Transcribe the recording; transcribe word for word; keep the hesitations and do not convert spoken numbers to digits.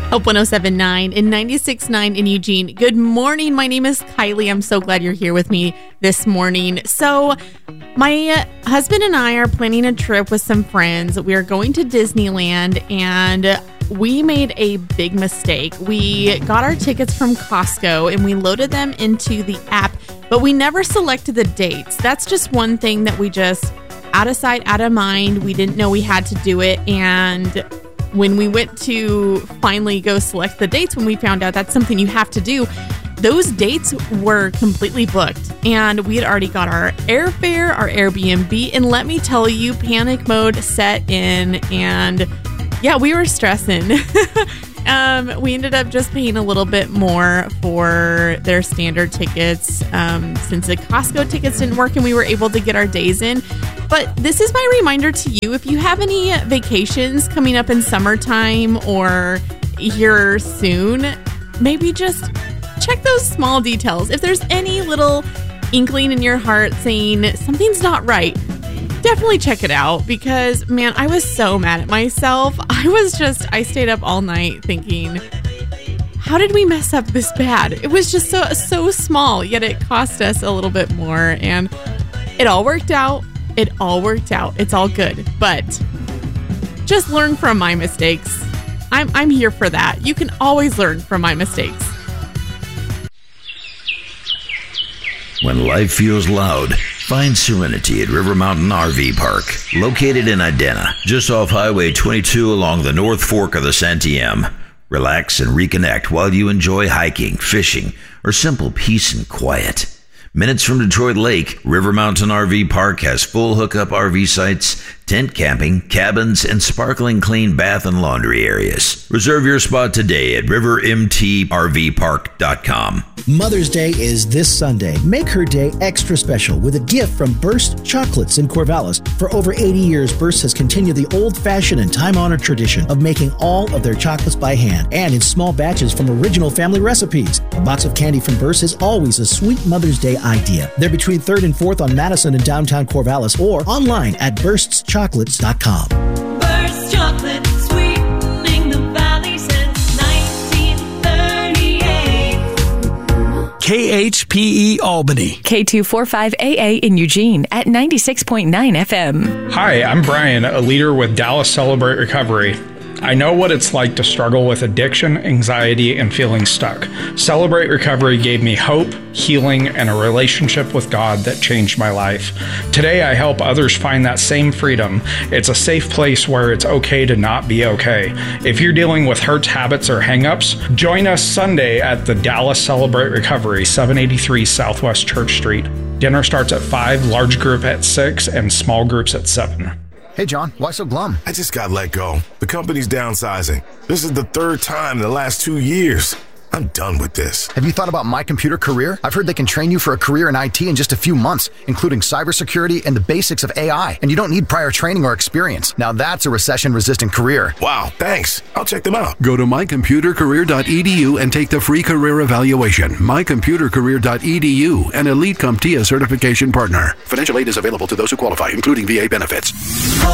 Hope one oh seven point nine and ninety-six point nine in Eugene. Good morning. My name is Kylie. I'm so glad you're here with me this morning. So my husband and I are planning a trip with some friends. We are going to Disneyland, and we made a big mistake. We got our tickets from Costco and we loaded them into the app, but we never selected the dates. That's just one thing that we just, out of sight, out of mind, we didn't know we had to do it. And when we went to finally go select the dates, when we found out that's something you have to do, those dates were completely booked. And we had already got our airfare, our Airbnb, and let me tell you, panic mode set in. And yeah, we were stressing. um, we ended up just paying a little bit more for their standard tickets um, since the Costco tickets didn't work and we were able to get our days in. But this is my reminder to you, if you have any vacations coming up in summertime or here soon, maybe just check those small details. If there's any little inkling in your heart saying something's not right, definitely check it out, because man, I was so mad at myself. I was just, I stayed up all night thinking, how did we mess up this bad? It was just so, so small, yet it cost us a little bit more, and it all worked out. It all worked out. It's all good, but just learn from my mistakes. I'm, I'm here for that. You can always learn from my mistakes. When life feels loud, find serenity at River Mountain R V Park, located in Idena, just off Highway twenty-two along the North Fork of the Santiam. Relax and reconnect while you enjoy hiking, fishing, or simple peace and quiet. Minutes from Detroit Lake, River Mountain R V Park has full hookup R V sites, tent camping, cabins, and sparkling clean bath and laundry areas. Reserve your spot today at river m t r v park dot com. Mother's Day is this Sunday. Make her day extra special with a gift from Burst Chocolates in Corvallis. For over eighty years, Burst has continued the old-fashioned and time-honored tradition of making all of their chocolates by hand and in small batches from original family recipes. A box of candy from Burst is always a sweet Mother's Day idea. They're between third and fourth on Madison in downtown Corvallis or online at bursts chocolates dot com. Burst Chocolate, sweetening the valley since nineteen thirty-eight. K H P E Albany. K two forty-five A A in Eugene at ninety-six point nine F M. Hi, I'm Brian, a leader with Dallas Celebrate Recovery. I know what it's like to struggle with addiction, anxiety, and feeling stuck. Celebrate Recovery gave me hope, healing, and a relationship with God that changed my life. Today, I help others find that same freedom. It's a safe place where it's okay to not be okay. If you're dealing with hurts, habits, or hang-ups, join us Sunday at the Dallas Celebrate Recovery, seven eighty-three Southwest Church Street. Dinner starts at five, large group at six, and small groups at seven. Hey, John, why so glum? I just got let go. The company's downsizing. This is the third time in the last two years. I'm done with this. Have you thought about My Computer Career? I've heard they can train you for a career in I T in just a few months, including cybersecurity and the basics of A I. And you don't need prior training or experience. Now that's a recession-resistant career. Wow, thanks. I'll check them out. Go to my computer career dot e d u and take the free career evaluation. my computer career dot e d u, an Elite CompTIA certification partner. Financial aid is available to those who qualify, including V A benefits.